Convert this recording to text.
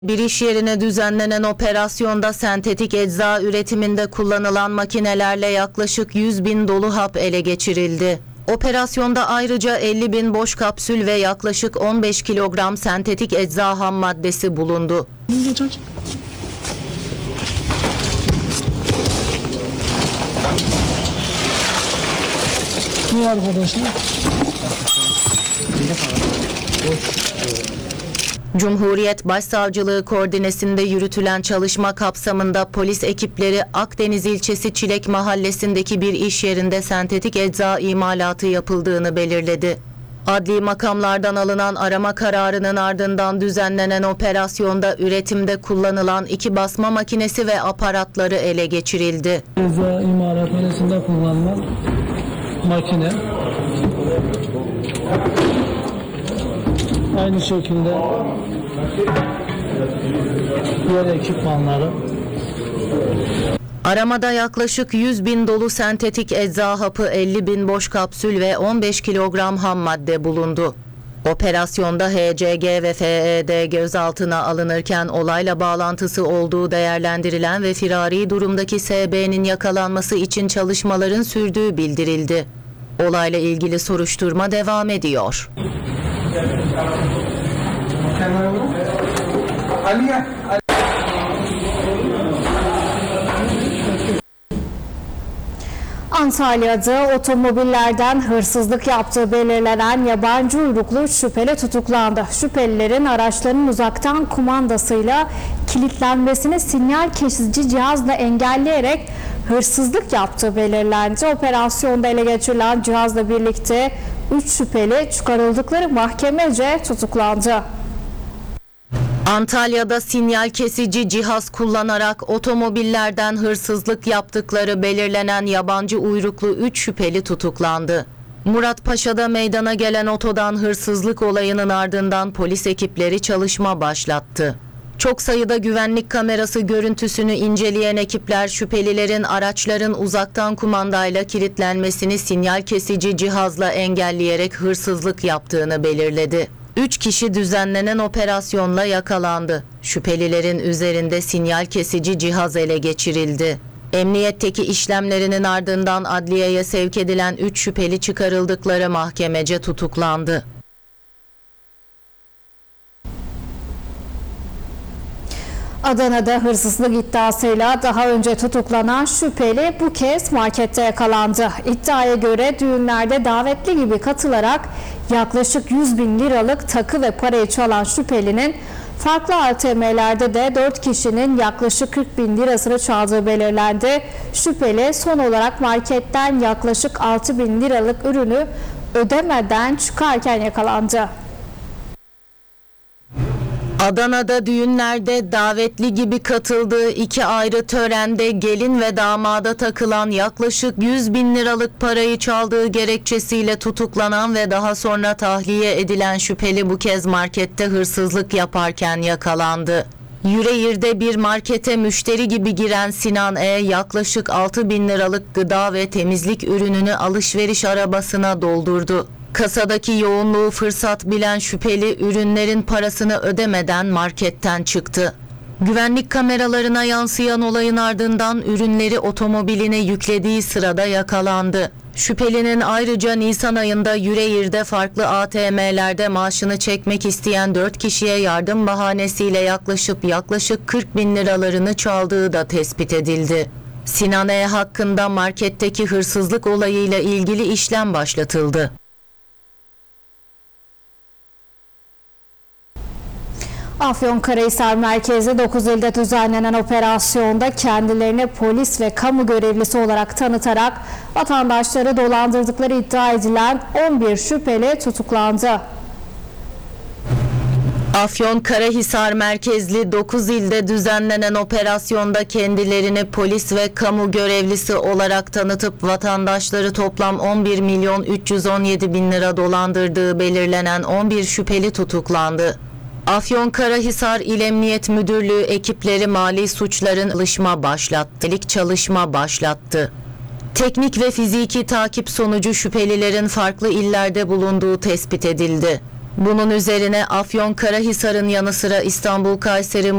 Bir iş yerine düzenlenen operasyonda sentetik ecza üretiminde kullanılan makinelerle yaklaşık 100.000 dolu hap ele geçirildi. Operasyonda ayrıca 50.000 boş kapsül ve yaklaşık 15 kilogram sentetik ecza ham maddesi bulundu. Ne arkadaşlar? Cumhuriyet Başsavcılığı koordinesinde yürütülen çalışma kapsamında polis ekipleri Akdeniz ilçesi Çilek mahallesindeki bir iş yerinde sentetik ecza imalatı yapıldığını belirledi. Adli makamlardan alınan arama kararının ardından düzenlenen operasyonda üretimde kullanılan 2 basma makinesi ve aparatları ele geçirildi. Ecza imalathanesinde kullanılan makine. Aynı şekilde diğer ekipmanları. Aramada yaklaşık 100.000 dolu sentetik ecza hapı, 50.000 boş kapsül ve 15 kilogram ham madde bulundu. Operasyonda HCG ve FED gözaltına alınırken olayla bağlantısı olduğu değerlendirilen ve firari durumdaki SB'nin yakalanması için çalışmaların sürdüğü bildirildi. Olayla ilgili soruşturma devam ediyor. Antalya'da otomobillerden hırsızlık yaptığı belirlenen yabancı uyruklu şüpheli tutuklandı. Şüphelilerin araçlarının uzaktan kumandasıyla kilitlenmesini sinyal kesici cihazla engelleyerek hırsızlık yaptığı belirlendi. Operasyonda ele geçirilen cihazla birlikte 3 şüpheli çıkarıldıkları mahkemece tutuklandı. Antalya'da sinyal kesici cihaz kullanarak otomobillerden hırsızlık yaptıkları belirlenen yabancı uyruklu 3 şüpheli tutuklandı. Muratpaşa'da meydana gelen otodan hırsızlık olayının ardından polis ekipleri çalışma başlattı. Çok sayıda güvenlik kamerası görüntüsünü inceleyen ekipler şüphelilerin araçların uzaktan kumandayla kilitlenmesini sinyal kesici cihazla engelleyerek hırsızlık yaptığını belirledi. 3 kişi düzenlenen operasyonla yakalandı. Şüphelilerin üzerinde sinyal kesici cihaz ele geçirildi. Emniyetteki işlemlerinin ardından adliyeye sevk edilen 3 şüpheli çıkarıldıkları mahkemece tutuklandı. Adana'da hırsızlık iddiasıyla daha önce tutuklanan şüpheli bu kez markette yakalandı. İddiaya göre düğünlerde davetli gibi katılarak yaklaşık 100.000 liralık takı ve parayı çalan şüphelinin farklı ATM'lerde de 4 kişinin yaklaşık 40.000 lirasını çaldığı belirlendi. Şüpheli son olarak marketten yaklaşık 6.000 liralık ürünü ödemeden çıkarken yakalandı. Adana'da düğünlerde davetli gibi katıldığı 2 ayrı törende gelin ve damada takılan yaklaşık 100.000 liralık parayı çaldığı gerekçesiyle tutuklanan ve daha sonra tahliye edilen şüpheli bu kez markette hırsızlık yaparken yakalandı. Yüreğir'de bir markete müşteri gibi giren Sinan E. yaklaşık 6.000 liralık gıda ve temizlik ürününü alışveriş arabasına doldurdu. Kasadaki yoğunluğu fırsat bilen şüpheli ürünlerin parasını ödemeden marketten çıktı. Güvenlik kameralarına yansıyan olayın ardından ürünleri otomobiline yüklediği sırada yakalandı. Şüphelinin ayrıca Nisan ayında Yüreğir'de farklı ATM'lerde maaşını çekmek isteyen 4 kişiye yardım bahanesiyle yaklaşık 40.000 liralarını çaldığı da tespit edildi. Sinan E. hakkında marketteki hırsızlık olayıyla ilgili işlem başlatıldı. Afyonkarahisar merkezli 9 ilde düzenlenen operasyonda kendilerini polis ve kamu görevlisi olarak tanıtarak vatandaşları dolandırdıkları iddia edilen 11 şüpheli tutuklandı. Afyonkarahisar merkezli 9 ilde düzenlenen operasyonda kendilerini polis ve kamu görevlisi olarak tanıtıp vatandaşları toplam 11.317.000 lira dolandırdığı belirlenen 11 şüpheli tutuklandı. Afyonkarahisar İl Emniyet Müdürlüğü ekipleri mali suçların çalışma başlattı. Teknik ve fiziki takip sonucu şüphelilerin farklı illerde bulunduğu tespit edildi. Bunun üzerine Afyonkarahisar'ın yanı sıra İstanbul, Kayseri,